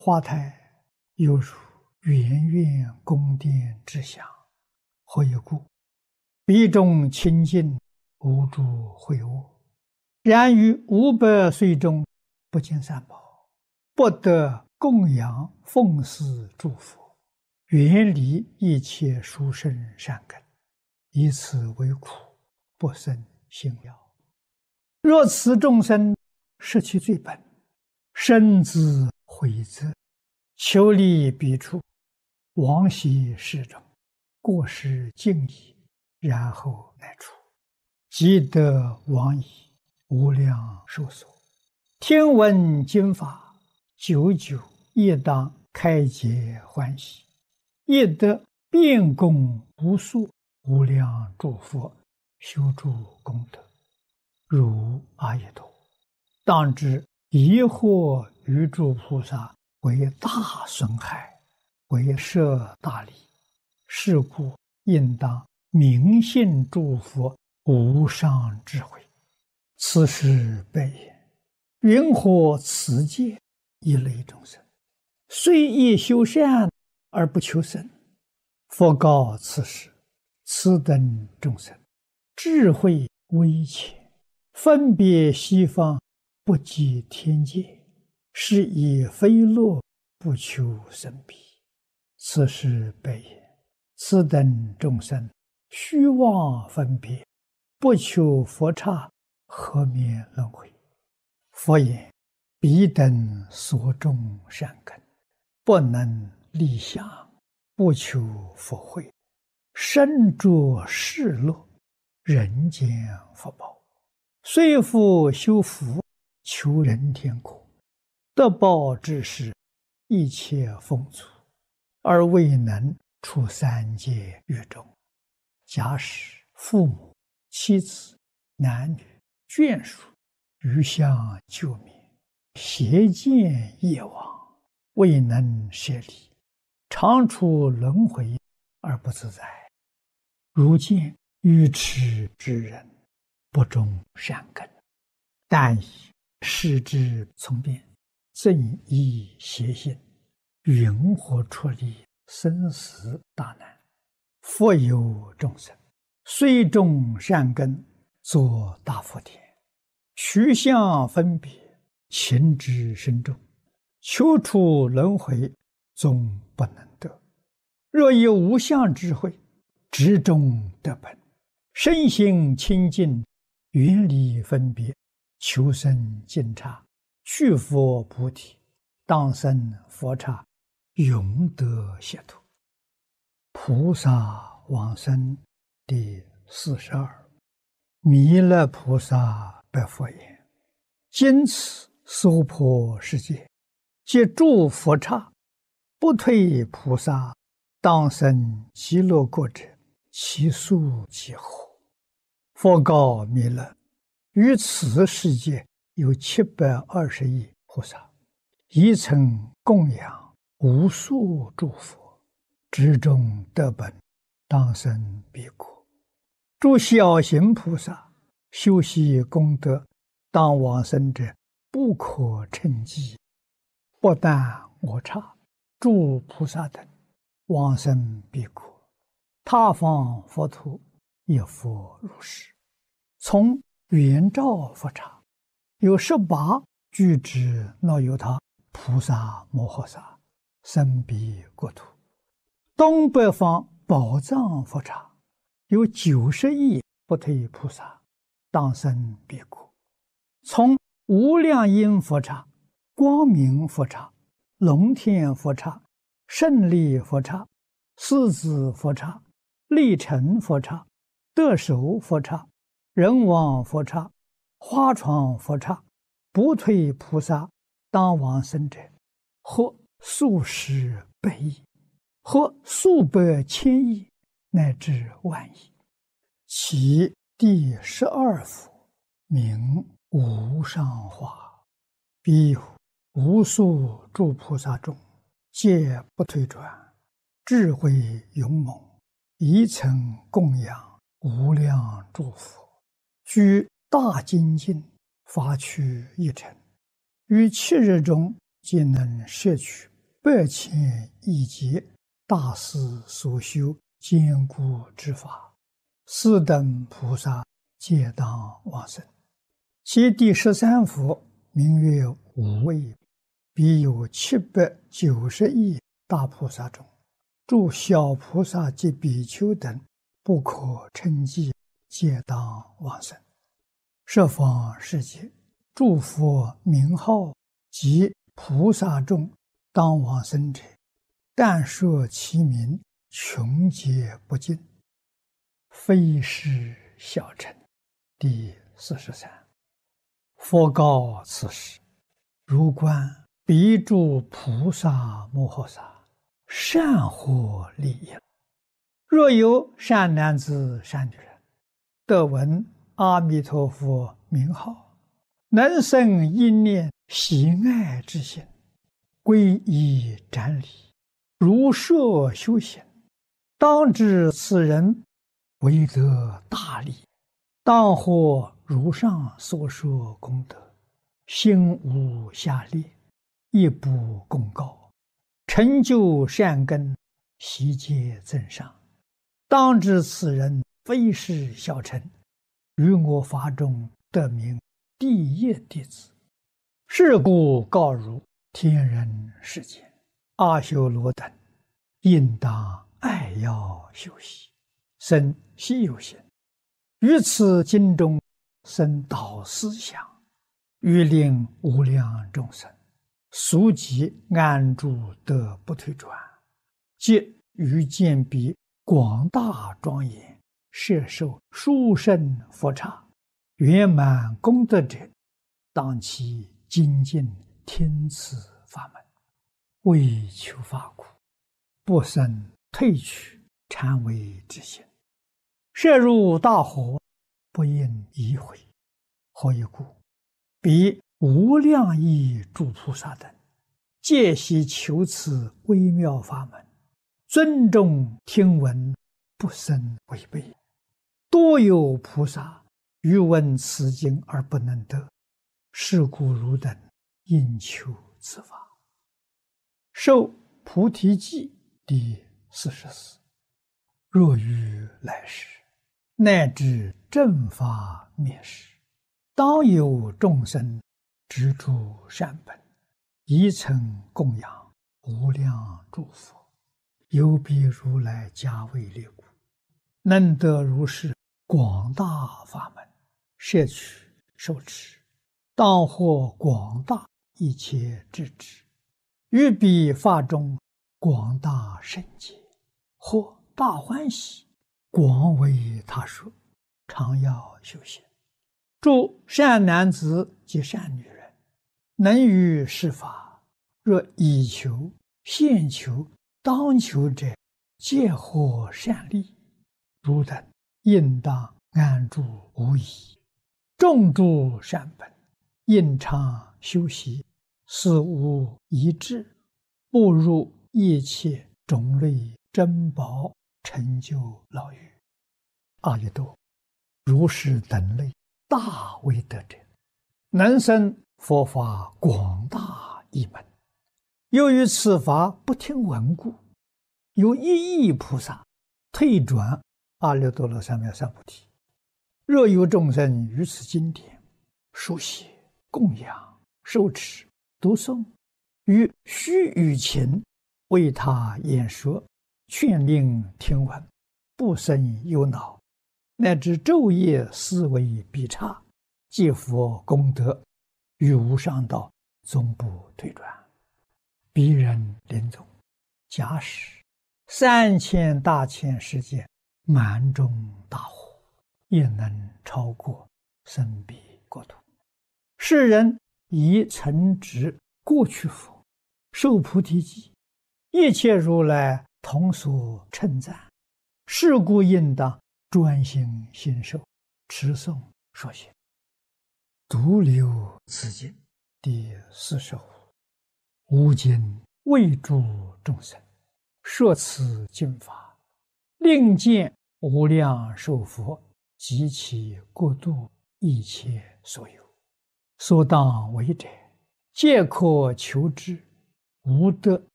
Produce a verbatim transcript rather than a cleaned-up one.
花台犹如圆圆宫殿之香，何以故？彼中清净，无诸秽物。然于五百岁中，不见三宝，不得供养奉祀诸佛，远离一切殊胜善根，以此为苦，不生信了。若此众生失其最本，深自悔责，求离彼处，往昔世中，过失尽矣，然后乃出，即得往矣，无量寿所。听闻经法，久久亦当开解欢喜，亦得遍供无数无量诸佛修诸功德，如阿逸多。当知疑惑于诸菩萨为大损害，为摄大利，是故应当明信诸佛无上智慧。此时悲言：云何此界一类众生，虽亦修善而不求生？佛告此时：此等众生智慧微浅，分别西方，不及天界，是以非乐不求生彼。此时悲言：此等众生虚妄分别，不求佛刹，何免轮回？佛言：彼等所种善根，不能立想，不求佛慧，身着世乐，人间福报，虽复修福，求人天国，得报之时，一切丰足，而未能出三界狱中。假使父母、妻子、男女、眷属余相救灭，邪见业往，未能舍离，常处轮回而不自在。如见愚痴之人，不种善根，但以视之从变，正依邪心，云何出离生死大难？复有众生，虽种善根，作大福田，取相分别，情之深重，求出轮回，终不能得。若有无相智慧，执中得本，身心清净，远离分别，求生净刹，去佛菩提，当生佛刹，永得解脱。菩萨往生第四十二。弥勒菩萨白佛言：今此娑婆世界，皆诸佛刹，不退菩萨，当生极乐国者，其数几何？佛告弥勒：于此世界有七百二十亿菩萨，一曾供养无数诸佛，执中得本，当生彼国。诸小行菩萨修习功德，当往生者不可称计。不但我刹，诸菩萨等往生彼国，他方佛土也复如是。从圆照佛刹，有十八具之那由他菩萨摩诃萨生彼国土。东北方宝藏佛刹，有九十亿不退菩萨，当生彼国。从无量音佛刹、光明佛刹、龙天佛刹、胜利佛刹、狮子佛刹、力成佛刹、得手佛刹、人王佛刹、花床佛刹，不退菩萨当往生者，或数十百亿，或数百千亿，乃至万亿。其第十二佛名无上化。彼无数诸菩萨中，皆不退转，智慧勇猛，一曾供养无量诸佛，居大精进，发趣一尘，于七日中皆能摄取百千亿劫大师所修坚固之法，四等菩萨皆当往生。其第十三佛名曰无畏，彼有七百九十亿大菩萨中，诸小菩萨及比丘等不可称计，皆当往生。十方世界诸佛名号及菩萨众当往生者，但说其名，穷劫不尽，非是小乘。第四十三。佛告此时：如观彼诸菩萨摩诃萨，善获利益。若有善男子善女人，得闻阿弥陀佛名号，能生一念喜爱之心，皈依瞻礼，如设修行，当知此人为得大利，当获如上所说功德，心无下劣，亦不公告，成就善根，悉皆增上。当知此人非是小乘，于我法中得名第一弟子。是故告汝天人世间阿修罗等，应当爱要修习，生希有心，于此经中生导思想，欲令无量众生速即安住得不退转，即于见彼广大庄严，摄受殊胜佛刹，圆满功德者，当其精进听此法门，为求法苦，不生退去禅为之心，摄入大火，不应移回。何以故？彼无量亿诸菩萨等，皆悉求此微妙法门，尊重听闻，不生违背。多有菩萨欲闻此经而不能得，是故汝等应求此法。受菩提记第四十四。若于来世，乃至正法灭世，当有众生执著善本，以曾供养无量诸佛，有彼如来加为列故，能得如是广大法门，摄取受持，当获广大一切智智，于彼法中广大圣解，或大欢喜，广为他说，常要修行。诸善男子及善女人，能于是法，若以求、现求、当求者，皆获善利。汝等应当安住无疑，种诸善本，应常修习，死无遗志，步入一切种类珍宝，成就老狱。阿逸多，如是等类大威德者，能生佛法广大一门。由于此法不听闻故，有一亿菩萨退转阿耨多罗三藐三菩提。若有众生于此经典书写、供养、受持、读诵，于须臾前为他演说，劝令听闻，不生忧恼，乃至昼夜思维必差，皆佛功德，于无上道终不退转。彼人临终，假使三千大千世界满中大火，也能超过生彼国土。世人以曾执过去佛，受菩提记，一切如来同所称赞。是故应当专心信受，持诵说学。独留此经第四十五。吾今为诸众生说此经法，令见无量寿佛及其国度一切所有，所当为者，皆可求之，无得